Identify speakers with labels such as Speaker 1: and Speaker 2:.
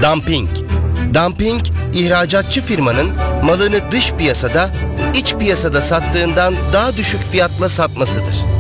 Speaker 1: Dumping. Dumping, ihracatçı firmanın malını dış piyasada, iç piyasada sattığından daha düşük fiyatla satmasıdır.